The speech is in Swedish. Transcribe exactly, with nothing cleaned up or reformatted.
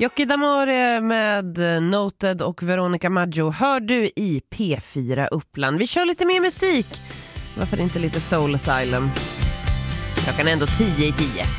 Jocke D'Amore med Noted och Veronica Maggio hör du i P fyra Uppland. Vi kör lite mer musik. Varför inte lite Soul Asylum? Klockan är ändå tio i tio.